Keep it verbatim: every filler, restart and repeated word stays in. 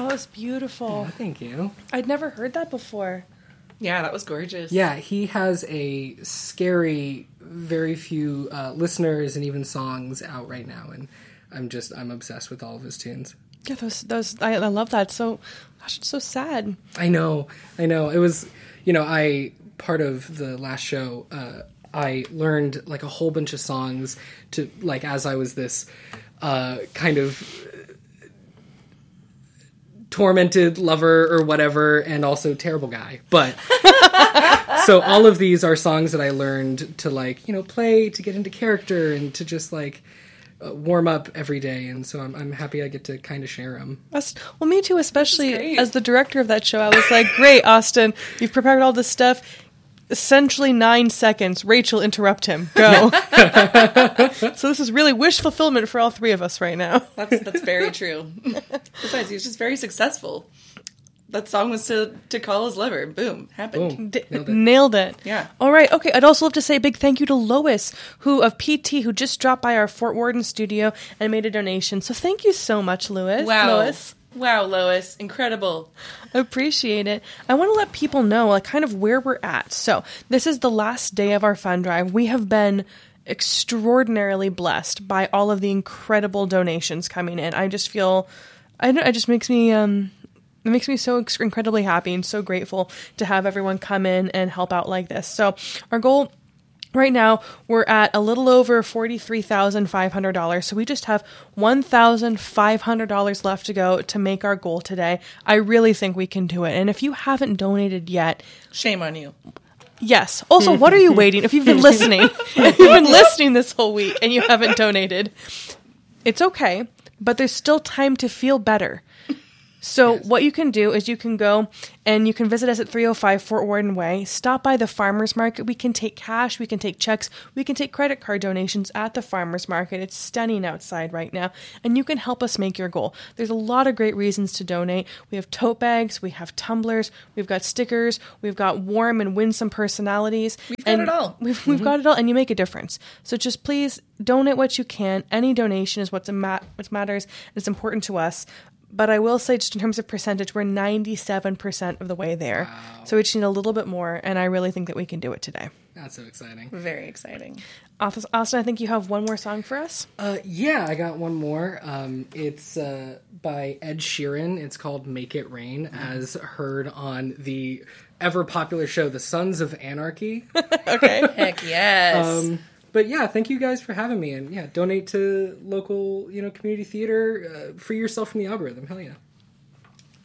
Oh, it was beautiful. Yeah, thank you. I'd never heard that before. Yeah, that was gorgeous. Yeah, he has a scary, very few uh, listeners and even songs out right now, and I'm just, I'm obsessed with all of his tunes. Yeah, those, those, I, I love that. So, gosh, it's so sad. I know, I know. It was, you know, I, part of the last show, uh, I learned like a whole bunch of songs to, like, as I was this uh, kind of tormented lover or whatever, and also terrible guy. But, so all of these are songs that I learned to, like, you know, play to get into character and to just, like, Uh, warm up every day, and so I'm, I'm happy I get to kind of share them. That's, well, me too, especially as the director of that show. I was like, great, Austin, you've prepared all this stuff. Essentially nine seconds. Rachel, interrupt him. Go. So this is really wish fulfillment for all three of us right now. That's that's very true. Besides, he was just very successful. That song was to, to call his lover. Boom. Happened. Boom. D- Nailed it. Nailed it. Yeah. All right. Okay. I'd also love to say a big thank you to Lois, who of P T, who just dropped by our Fort Worden studio and made a donation. So thank you so much, Lois. Wow. Lois. Wow, Lois. Incredible. Appreciate it. I want to let people know, like, kind of where we're at. So this is the last day of our fund drive. We have been extraordinarily blessed by all of the incredible donations coming in. I just feel, I don't, it just makes me, um, it makes me so ex- incredibly happy and so grateful to have everyone come in and help out like this. So our goal right now, we're at a little over forty-three thousand five hundred dollars. So we just have one thousand five hundred dollars left to go to make our goal today. I really think we can do it. And if you haven't donated yet, shame on you. Yes. Also, what are you waiting? If you've been listening, if you've been listening this whole week and you haven't donated, it's okay, but there's still time to feel better. So yes. What you can do is you can go and you can visit us at three oh five Fort Worden Way. Stop by the farmer's market. We can take cash. We can take checks. We can take credit card donations at the farmer's market. It's stunning outside right now. And you can help us make your goal. There's a lot of great reasons to donate. We have tote bags. We have tumblers. We've got stickers. We've got warm and winsome personalities. We've got and it all. We've, we've mm-hmm. got it all. And you make a difference. So just please donate what you can. Any donation is what's ma- what matters. It's important to us. But I will say, just in terms of percentage, we're ninety-seven percent of the way there. Wow. So we just need a little bit more, and I really think that we can do it today. That's so exciting. Very exciting. Austin, I think you have one more song for us? Uh, yeah, I got one more. Um, it's uh, by Ed Sheeran. It's called Make It Rain, mm. as heard on the ever-popular show The Sons of Anarchy. Okay. Heck yes. Um, But yeah, thank you guys for having me, and yeah, donate to local, you know, community theater, uh, free yourself from the algorithm. Hell yeah.